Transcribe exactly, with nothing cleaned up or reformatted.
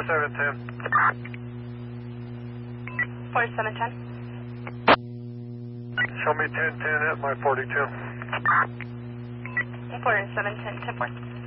seven ten. forty-seven ten. Show me ten ten at my forty-two. forty-seven ten, ten four.